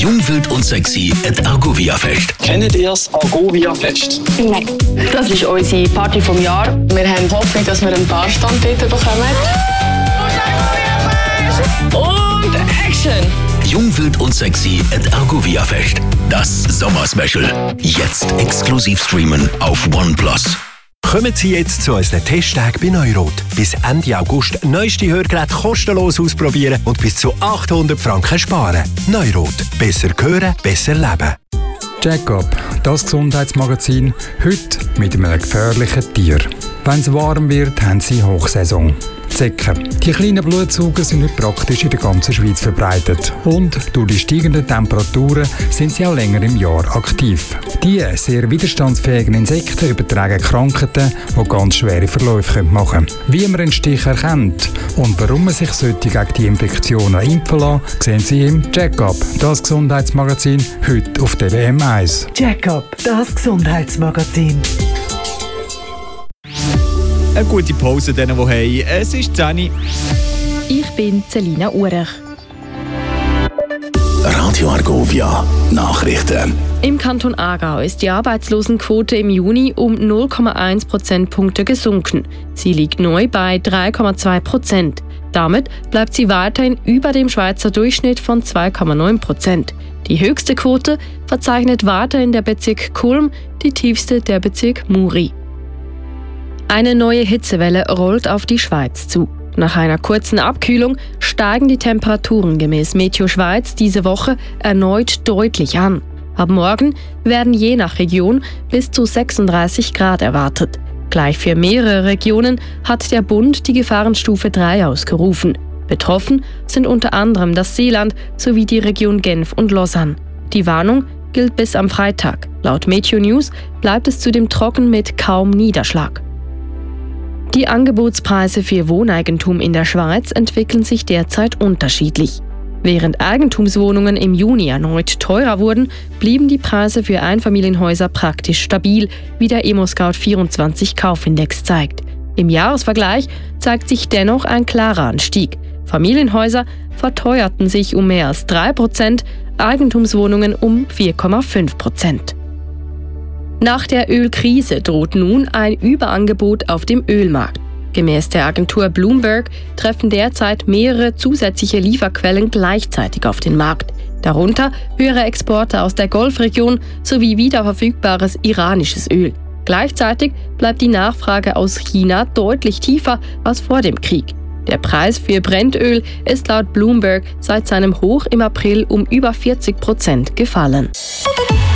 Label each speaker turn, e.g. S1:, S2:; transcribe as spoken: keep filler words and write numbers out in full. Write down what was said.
S1: Jung, wild und sexy at Argovia Fest.
S2: Kennt ihr das Argovia Fest?
S3: Nein. Das ist unsere Party vom Jahr. Wir haben die Hoffnung, dass wir einen Barstand dort bekommen. Und Action!
S1: Jung, wild und sexy at Argovia Fest. Das Sommer-Special. Jetzt exklusiv streamen auf OnePlus.
S4: Kommen Sie jetzt zu unseren Testtagen bei Neurot. Bis Ende August neueste Hörgeräte kostenlos ausprobieren und bis zu achthundert Franken sparen. Neurot. Besser hören, besser leben.
S5: Check-up, das Gesundheitsmagazin, heute mit einem gefährlichen Tier. Wenn es warm wird, haben sie Hochsaison. Zecken. Die kleinen Blutsauger sind nicht praktisch in der ganzen Schweiz verbreitet. Und durch die steigenden Temperaturen sind sie auch länger im Jahr aktiv. Die sehr widerstandsfähigen Insekten übertragen Krankheiten, die ganz schwere Verläufe machen können. Wie man einen Stich erkennt und warum man sich sollte gegen die Infektionen impfen lassen, sehen Sie im Check-up, das Gesundheitsmagazin, heute auf T V M eins.
S6: Check-up, das Gesundheitsmagazin.
S7: Eine gute Pause denen, die haben. Es ist zehn Uhr.
S8: Ich bin Celina Urech.
S1: Radio Argovia Nachrichten.
S8: Im Kanton Aargau ist die Arbeitslosenquote im Juni um null Komma eins Prozentpunkte gesunken. Sie liegt neu bei drei Komma zwei Prozent. Damit bleibt sie weiterhin über dem Schweizer Durchschnitt von zwei Komma neun Prozent. Die höchste Quote verzeichnet weiterhin der Bezirk Kulm, die tiefste der Bezirk Muri. Eine neue Hitzewelle rollt auf die Schweiz zu. Nach einer kurzen Abkühlung steigen die Temperaturen gemäß Meteo Schweiz diese Woche erneut deutlich an. Ab morgen werden je nach Region bis zu sechsunddreißig Grad erwartet. Gleich für mehrere Regionen hat der Bund die Gefahrenstufe drei ausgerufen. Betroffen sind unter anderem das Seeland sowie die Region Genf und Lausanne. Die Warnung gilt bis am Freitag. Laut Meteo News bleibt es zudem trocken mit kaum Niederschlag. Die Angebotspreise für Wohneigentum in der Schweiz entwickeln sich derzeit unterschiedlich. Während Eigentumswohnungen im Juni erneut teurer wurden, blieben die Preise für Einfamilienhäuser praktisch stabil, wie der ImmoScout vierundzwanzig Kaufindex zeigt. Im Jahresvergleich zeigt sich dennoch ein klarer Anstieg. Familienhäuser verteuerten sich um mehr als drei Prozent, Eigentumswohnungen um vier Komma fünf Prozent. Nach der Ölkrise droht nun ein Überangebot auf dem Ölmarkt. Gemäß der Agentur Bloomberg treffen derzeit mehrere zusätzliche Lieferquellen gleichzeitig auf den Markt. Darunter höhere Exporte aus der Golfregion sowie wiederverfügbares iranisches Öl. Gleichzeitig bleibt die Nachfrage aus China deutlich tiefer als vor dem Krieg. Der Preis für Brennöl ist laut Bloomberg seit seinem Hoch im April um über vierzig Prozent gefallen.